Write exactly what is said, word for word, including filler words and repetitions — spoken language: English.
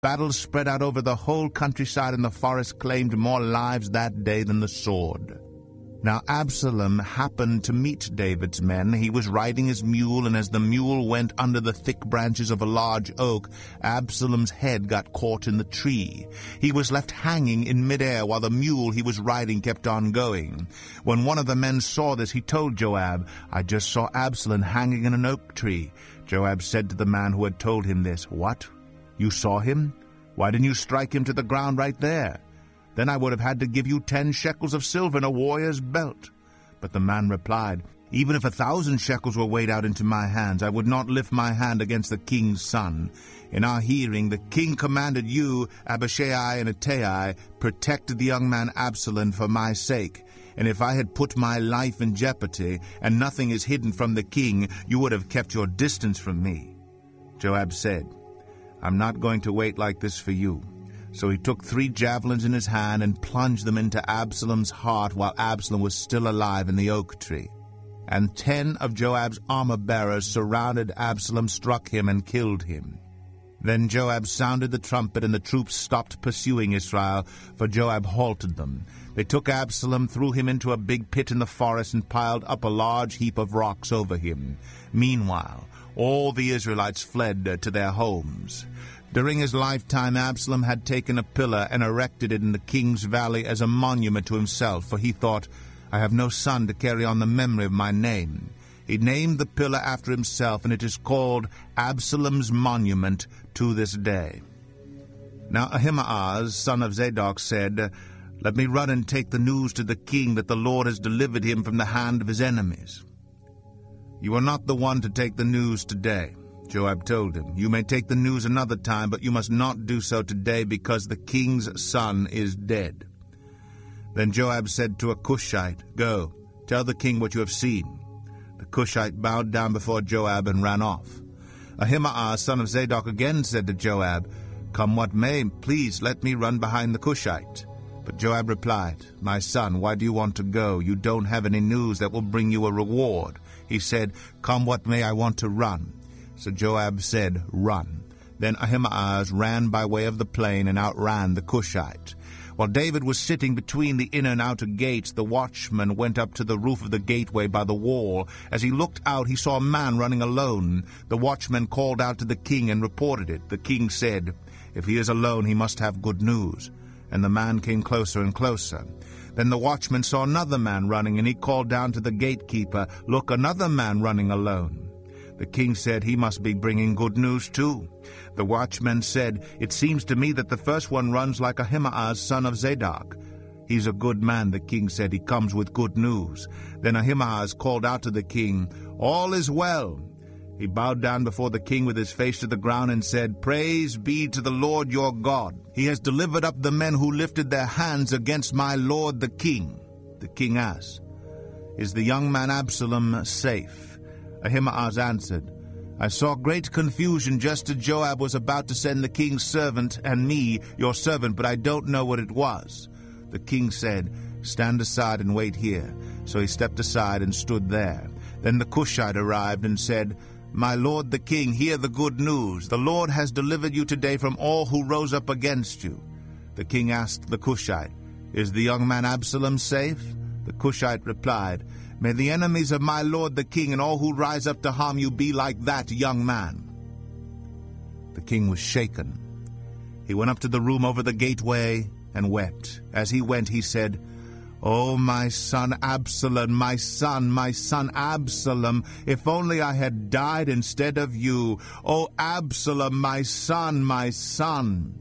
Battles spread out over the whole countryside, and the forest claimed more lives that day than the sword. Now Absalom happened to meet David's men. He was riding his mule, and as the mule went under the thick branches of a large oak, Absalom's head got caught in the tree. He was left hanging in midair while the mule he was riding kept on going. When one of the men saw this, he told Joab, "I just saw Absalom hanging in an oak tree." Joab said to the man who had told him this, "What? You saw him? Why didn't you strike him to the ground right there? Then I would have had to give you ten shekels of silver and a warrior's belt." But the man replied, "Even if a thousand shekels were weighed out into my hands, I would not lift my hand against the king's son. In our hearing, the king commanded you, Abishai and Ittai, protect the young man Absalom for my sake. And if I had put my life in jeopardy, and nothing is hidden from the king, you would have kept your distance from me." Joab said, "I'm not going to wait like this for you." So he took three javelins in his hand and plunged them into Absalom's heart while Absalom was still alive in the oak tree. And ten of Joab's armor-bearers surrounded Absalom, struck him, and killed him. Then Joab sounded the trumpet, and the troops stopped pursuing Israel, for Joab halted them. They took Absalom, threw him into a big pit in the forest, and piled up a large heap of rocks over him. Meanwhile, all the Israelites fled to their homes. During his lifetime, Absalom had taken a pillar and erected it in the king's valley as a monument to himself, for he thought, "I have no son to carry on the memory of my name." He named the pillar after himself, and it is called Absalom's Monument to this day. Now Ahimaaz, son of Zadok, said, "Let me run and take the news to the king that the Lord has delivered him from the hand of his enemies." "You are not the one to take the news today," Joab told him. "You may take the news another time, but you must not do so today, because the king's son is dead." Then Joab said to a Cushite, "Go, tell the king what you have seen." The Cushite bowed down before Joab and ran off. Ahimaaz, son of Zadok, again said to Joab, "Come what may, please let me run behind the Cushite." But Joab replied, "My son, why do you want to go? You don't have any news that will bring you a reward." He said, "Come what may, I want to run." So Joab said, "Run." Then Ahimaaz ran by way of the plain and outran the Cushite. While David was sitting between the inner and outer gates, the watchman went up to the roof of the gateway by the wall. As he looked out, he saw a man running alone. The watchman called out to the king and reported it. The king said, "If he is alone, he must have good news." And the man came closer and closer. Then the watchman saw another man running, and he called down to the gatekeeper, "Look, another man running alone." The king said, "He must be bringing good news too." The watchman said, "It seems to me that the first one runs like Ahimaaz, son of Zadok." "He's a good man," the king said. "He comes with good news." Then Ahimaaz called out to the king, "All is well." He bowed down before the king with his face to the ground and said, "Praise be to the Lord your God. He has delivered up the men who lifted their hands against my lord the king." The king asked, "Is the young man Absalom safe?" Ahimaaz answered, "I saw great confusion just as Joab was about to send the king's servant and me, your servant, but I don't know what it was." The king said, "Stand aside and wait here." So he stepped aside and stood there. Then the Cushite arrived and said, "My lord the king, hear the good news. The Lord has delivered you today from all who rose up against you." The king asked the Cushite, "Is the young man Absalom safe?" The Cushite replied, "May the enemies of my lord the king and all who rise up to harm you be like that young man." The king was shaken. He went up to the room over the gateway and wept. As he went, he said, "Oh, my son Absalom, my son, my son Absalom, if only I had died instead of you. Oh, Absalom, my son, my son."